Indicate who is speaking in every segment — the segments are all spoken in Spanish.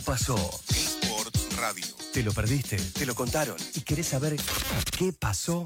Speaker 1: Pasó.
Speaker 2: Sport Radio.
Speaker 1: ¿Te lo perdiste? ¿Te lo contaron? ¿Y querés saber qué pasó?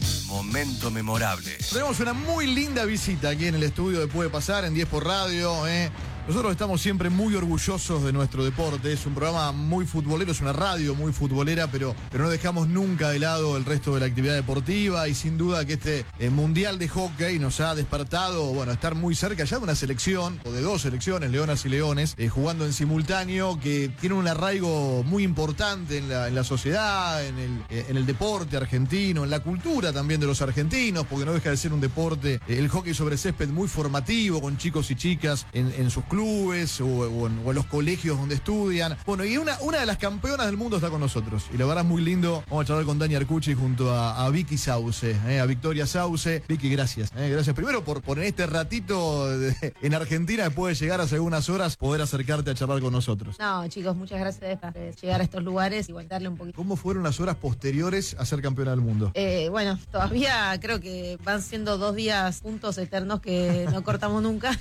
Speaker 1: Momento memorable.
Speaker 3: Tenemos una muy linda visita aquí en el estudio de Puede Pasar, en 10 por Radio. Nosotros estamos siempre muy orgullosos de nuestro deporte. Es un programa muy futbolero, es una radio muy futbolera, pero no dejamos nunca de lado el resto de la actividad deportiva. Y sin duda que este Mundial de Hockey nos ha despertado, bueno, estar muy cerca ya de una selección, o de dos selecciones, Leonas y Leones, jugando en simultáneo, que tiene un arraigo muy importante en la sociedad, en el deporte argentino, en la cultura también de los argentinos, porque no deja de ser un deporte, el hockey sobre césped, muy formativo, con chicos y chicas en sus clubes o en los colegios donde estudian. Bueno, y una de las campeonas del mundo está con nosotros. Y la verdad es muy lindo. Vamos a charlar con Dani Arcucci junto a Vicky Sauce, a Victoria Sauce. Vicky, gracias. Gracias primero por en este ratito en Argentina, después de llegar hace algunas horas, poder acercarte a charlar con nosotros.
Speaker 4: No, chicos, muchas gracias por llegar a estos lugares y darle un poquito.
Speaker 3: ¿Cómo fueron las horas posteriores a ser campeona del mundo?
Speaker 4: Bueno, todavía creo que van siendo 2 días juntos eternos que no cortamos nunca.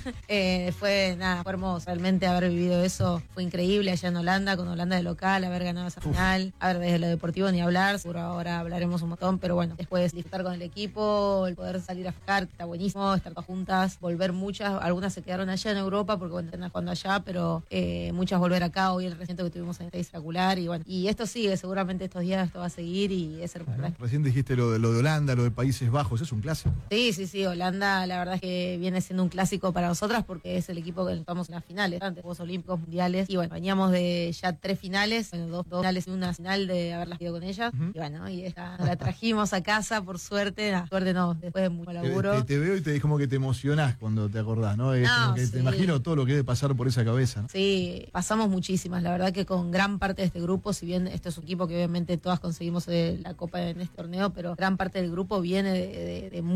Speaker 4: Fue hermoso, realmente haber vivido eso fue increíble allá en Holanda, con Holanda de local, haber ganado esa final. A ver, desde lo deportivo ni hablar, seguro ahora hablaremos un montón, pero bueno, después disfrutar con el equipo, el poder salir a jugar, está buenísimo, estar todas juntas, volver muchas, algunas se quedaron allá en Europa porque bueno, están jugando allá, pero muchas volver acá. Hoy el reciente que tuvimos en el espectacular y bueno, y esto sigue, seguramente estos días esto va a seguir y es hermoso.
Speaker 3: Recién dijiste lo de Holanda, lo de Países Bajos, es un clásico.
Speaker 4: Sí, Holanda la verdad es que viene siendo un clásico para nosotras porque es el equipo que estamos en las finales, antes Juegos Olímpicos, Mundiales, y bueno, veníamos de ya 3 finales, bueno, 2 finales y una final de haberlas ido con ellas, y bueno, y esta la trajimos a casa, por suerte, después de mucho laburo.
Speaker 3: Te veo y te como que te emocionás cuando te acordás, ¿no?
Speaker 4: Sí.
Speaker 3: Te imagino todo lo que debe pasar por esa cabeza, ¿no?
Speaker 4: Sí, pasamos muchísimas, la verdad que con gran parte de este grupo, si bien este es un equipo que obviamente todas conseguimos la copa en este torneo, pero gran parte del grupo viene de